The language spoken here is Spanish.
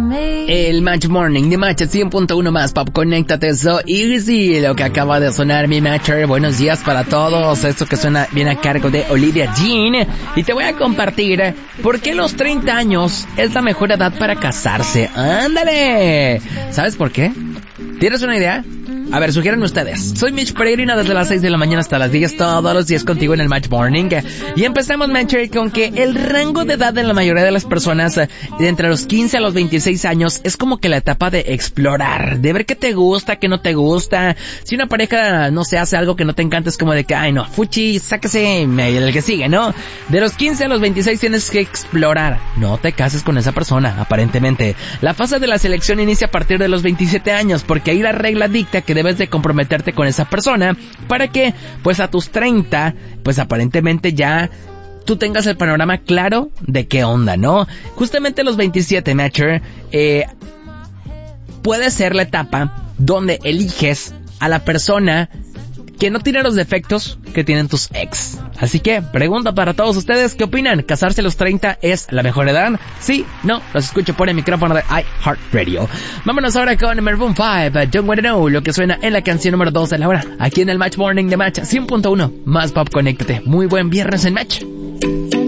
El Match Morning de Match 100.1 más Pop, conéctate. So easy, lo que acaba de sonar mi Matcher. Buenos días para todos. Esto que suena viene a cargo de Olivia Jean. Y te voy a compartir por qué los 30 años es la mejor edad para casarse. ¡Ándale! ¿Sabes por qué? ¿Tienes una idea? A ver, sugieren ustedes. Soy Mitch Peregrina desde las 6 de la mañana hasta las 10 todos los días contigo en el Match Morning. Y empezamos, Matcher, con que el rango de edad de la mayoría de las personas de entre los 15 a los 26 años es como que la etapa de explorar, de ver qué te gusta, qué no te gusta. Si una pareja, no sé, hace algo que no te encanta, es como de que, ay no, fuchi, sáquese el que sigue, ¿no? De los 15 a los 26 tienes que explorar. No te cases con esa persona, aparentemente. La fase de la selección inicia a partir de los 27 años, porque ahí la regla dicta que debes de comprometerte con esa persona para que, pues a tus 30, pues aparentemente ya tú tengas el panorama claro de qué onda, ¿no? Justamente los 27, Matcher, puede ser la etapa donde eliges a la persona que no tiene los defectos que tienen tus ex. Así que, pregunta para todos ustedes, ¿qué opinan? ¿Casarse a los 30 es la mejor edad? ¿Sí? ¿No? Los escucho por el micrófono de iHeartRadio. Vámonos ahora con Maroon 5, Don't Wanna Know, lo que suena en la canción número 2 de la hora, aquí en el Match Morning de Match 100.1, más Pop, conéctate. Muy buen viernes en Match.